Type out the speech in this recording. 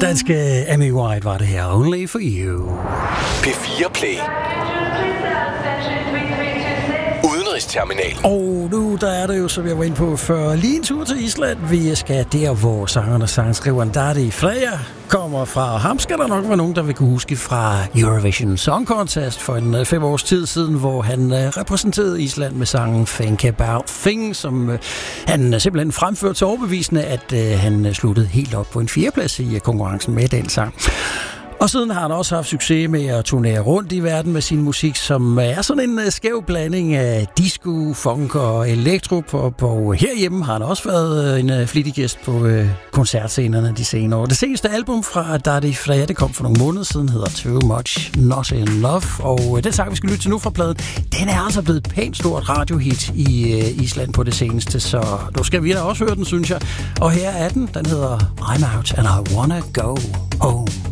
Danske Amy White var det her. Only for you. P4 Play. Udenrigsterminalen. Og nu der er det jo, som jeg var inde på før, lige en tur til Island. Vi skal der, hvor sangeren og sangskriveren Daði Freyr kommer fra. Ham skal der nok være nogen, der vil kunne huske fra Eurovision Song Contest for en 5 års tid siden, hvor han repræsenterede Island med sangen Think About Things, som han simpelthen fremførte så overbevisende, at han sluttede helt op på en 4. plads i konkurrencen med den sang. Og siden har han også haft succes med at turnere rundt i verden med sin musik, som er sådan en skæv blanding af disco, funk og elektropop. Og herhjemme har han også været en flittig gæst på koncertscenerne de senere år. Det seneste album fra Daði Freyr, det kom for nogle måneder siden, hedder Too Much Not Enough. Og den sang, vi skal lytte til nu fra pladen, den er altså blevet et pænt stort radiohit i Island på det seneste. Så nu skal vi da også høre den, synes jeg. Og her er den. Den hedder I'm Out and I Wanna Go Home.